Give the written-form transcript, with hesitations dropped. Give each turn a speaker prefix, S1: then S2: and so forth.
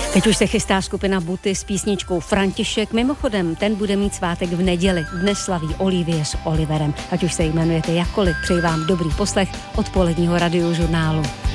S1: Teď už se chystá skupina Buty s písničkou František. Mimochodem, ten bude mít svátek v neděli. Dnes slaví Olivie s Oliverem. Ať už se jmenujete jakkoliv, přeji vám dobrý poslech odpoledního radiožurnálu.